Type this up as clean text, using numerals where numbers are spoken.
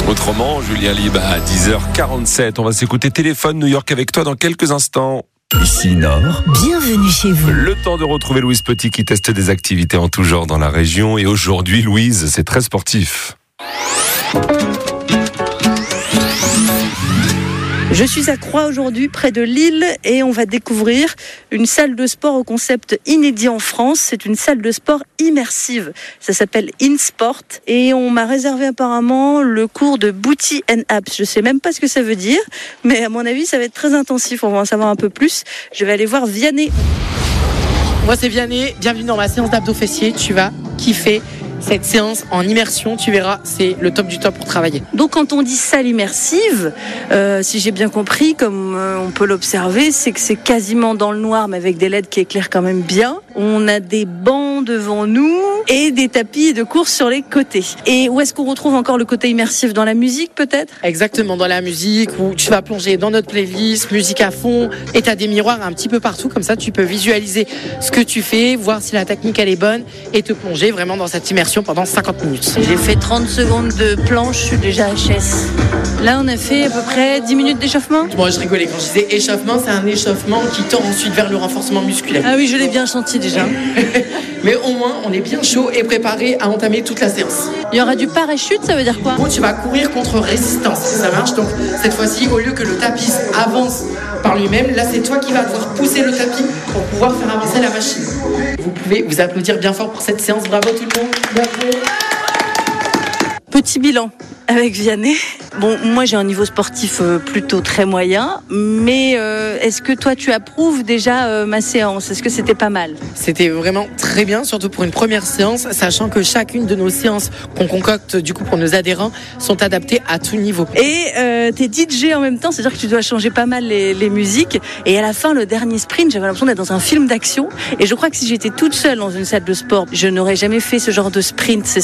Autrement, Julien Libre à 10h47. On va s'écouter Téléphone New York avec toi dans quelques instants. Ici Nord. Bienvenue chez vous. Le temps de retrouver Louise Petit qui teste des activités en tout genre dans la région. Et aujourd'hui, Louise, c'est très sportif. Je suis à Croix aujourd'hui, près de Lille, et on va découvrir une salle de sport au concept inédit en France. C'est une salle de sport immersive. Ça s'appelle InSport, et on m'a réservé apparemment le cours de Booty and Abs. Je sais même pas ce que ça veut dire, mais à mon avis, ça va être très intensif. On va en savoir un peu plus. Je vais aller voir Vianney. Moi, c'est Vianney. Bienvenue dans ma séance d'abdos fessiers. Tu vas kiffer cette séance en immersion, tu verras, c'est le top du top pour travailler. Donc quand on dit salle immersive, si j'ai bien compris, comme on peut l'observer, c'est que c'est quasiment dans le noir, mais avec des LED qui éclairent quand même bien. On a des bancs devant nous et des tapis de course sur les côtés. Et où est-ce qu'on retrouve encore le côté immersif? Dans la musique peut-être? Exactement, dans la musique, où tu vas plonger dans notre playlist, musique à fond, et tu as des miroirs un petit peu partout, comme ça tu peux visualiser ce que tu fais, voir si la technique elle est bonne et te plonger vraiment dans cette immersion pendant 50 minutes. J'ai fait 30 secondes de planche, je suis déjà HS. Là, on a fait à peu près 10 minutes d'échauffement. Moi, je rigolais quand je disais échauffement, c'est un échauffement qui tend ensuite vers le renforcement musculaire. Ah oui, je l'ai bien senti déjà. Mais au moins, on est bien chaud et préparé à entamer toute la séance. Il y aura du parachute, ça veut dire quoi? Bon, tu vas courir contre résistance, ça marche. Donc, cette fois-ci, au lieu que le tapis avance par lui-même, là, c'est toi qui vas devoir pousser le tapis pour pouvoir faire avancer la machine. Vous pouvez vous applaudir bien fort pour cette séance. Bravo tout le monde. Bravo. Petit bilan avec Vianney. Bon, moi j'ai un niveau sportif plutôt très moyen, mais est-ce que toi tu approuves déjà ma séance? Est-ce que c'était pas mal? C'était vraiment très bien, surtout pour une première séance, sachant que chacune de nos séances qu'on concocte du coup pour nos adhérents sont adaptées à tout niveau. Et t'es DJ en même temps, c'est-à-dire que tu dois changer pas mal les musiques. Et à la fin, le dernier sprint, j'avais l'impression d'être dans un film d'action. Et je crois que si j'étais toute seule dans une salle de sport, je n'aurais jamais fait ce genre de sprint. C'est